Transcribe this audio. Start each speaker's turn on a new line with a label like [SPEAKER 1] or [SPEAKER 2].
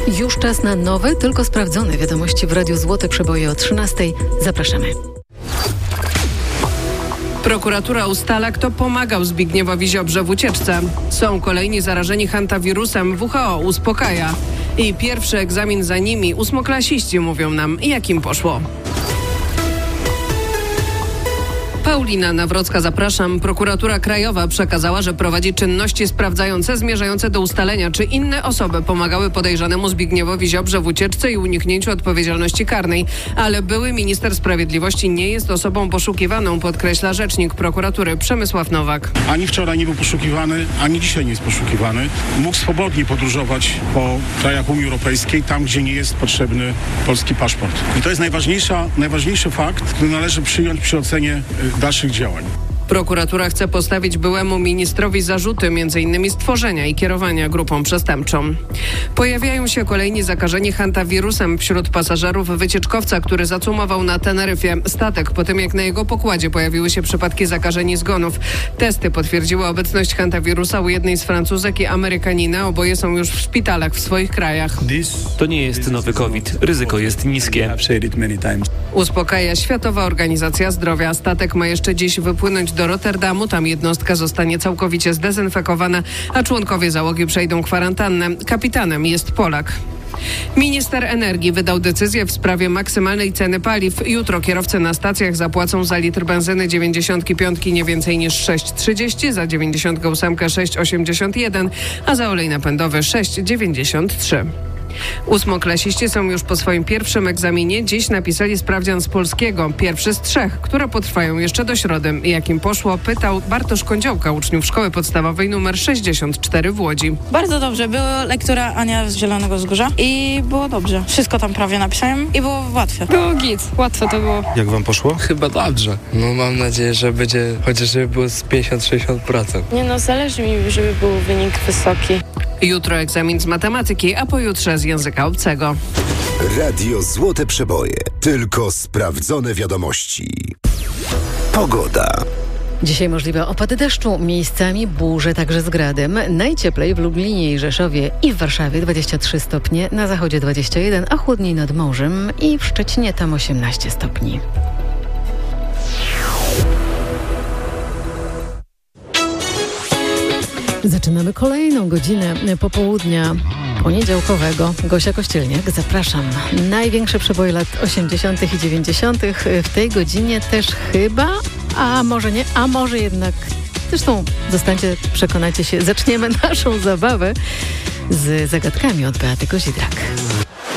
[SPEAKER 1] Już czas na nowe, tylko sprawdzone wiadomości w Radiu Złote Przeboje o 13:00. Zapraszamy.
[SPEAKER 2] Prokuratura ustala, kto pomagał Zbigniewowi Ziobrze w ucieczce. Są kolejni zarażeni hantawirusem, WHO uspokaja. I pierwszy egzamin za nimi, ósmoklasiści mówią nam, jak im poszło. Paulina Nawrocka, zapraszam. Prokuratura Krajowa przekazała, że prowadzi czynności sprawdzające zmierzające do ustalenia, czy inne osoby pomagały podejrzanemu Zbigniewowi Ziobrze w ucieczce i uniknięciu odpowiedzialności karnej. Ale były minister sprawiedliwości nie jest osobą poszukiwaną, podkreśla rzecznik prokuratury Przemysław Nowak.
[SPEAKER 3] Ani wczoraj nie był poszukiwany, ani dzisiaj nie jest poszukiwany. Mógł swobodnie podróżować po krajach Unii Europejskiej, tam gdzie nie jest potrzebny polski paszport. I to jest najważniejszy fakt, który należy przyjąć przy ocenie dalszych działań.
[SPEAKER 2] Prokuratura chce postawić byłemu ministrowi zarzuty m.in. stworzenia i kierowania grupą przestępczą. Pojawiają się kolejni zakażeni hantawirusem wśród pasażerów wycieczkowca, który zacumował na Teneryfie statek po tym, jak na jego pokładzie pojawiły się przypadki zakażeń i zgonów. Testy potwierdziły obecność hantawirusa u jednej z Francuzek i Amerykanina. Oboje są już w szpitalach w swoich krajach.
[SPEAKER 4] To nie jest nowy COVID. Ryzyko jest niskie.
[SPEAKER 2] Uspokaja Światowa Organizacja Zdrowia. Statek ma jeszcze dziś wypłynąć do Rotterdamu. Tam jednostka zostanie całkowicie zdezynfekowana, a członkowie załogi przejdą kwarantannę. Kapitanem jest Polak. Minister energii wydał decyzję w sprawie maksymalnej ceny paliw. Jutro kierowcy na stacjach zapłacą za litr benzyny 95 nie więcej niż 6,30, za 98 6,81, a za olej napędowy 6,93. Ósmoklasiści są już po swoim pierwszym egzaminie. Dziś napisali sprawdzian z polskiego. Pierwszy z 3, które potrwają jeszcze do środy. Jak im poszło, pytał Bartosz Kądziołka, uczniów szkoły podstawowej nr 64 w Łodzi.
[SPEAKER 5] Bardzo dobrze. Była lektura Ania z Zielonego Wzgórza i było dobrze. Wszystko tam prawie napisałem i było łatwe.
[SPEAKER 6] Było git. Łatwe to było.
[SPEAKER 7] Jak wam poszło?
[SPEAKER 8] Chyba dobrze. No mam nadzieję, że będzie, chociaż żeby było z 50-60%.
[SPEAKER 6] Nie no, zależy mi, żeby był wynik wysoki.
[SPEAKER 2] Jutro egzamin z matematyki, a pojutrze z języka obcego.
[SPEAKER 9] Radio Złote Przeboje. Tylko sprawdzone wiadomości. Pogoda.
[SPEAKER 1] Dzisiaj możliwe opady deszczu, miejscami burze, także z gradem. Najcieplej w Lublinie i Rzeszowie i w Warszawie 23 stopnie, na zachodzie 21, a chłodniej nad morzem i w Szczecinie tam 18 stopni. Zaczynamy kolejną godzinę popołudnia poniedziałkowego. Gosia Kościelniak, zapraszam. Największe przeboje lat 80. i 90. w tej godzinie też chyba, a może nie, a może jednak. Zresztą zostańcie, przekonacie się, zaczniemy naszą zabawę z zagadkami od Beaty Kozidrak.